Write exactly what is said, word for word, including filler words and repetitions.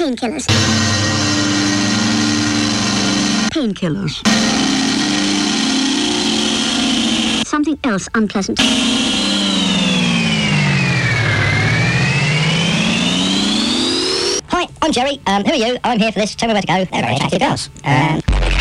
Painkillers. Painkillers. Something else unpleasant. Hi, I'm Jerry. Um, who are you? I'm here for this. Tell me where to go. They're very attractive girls. Um...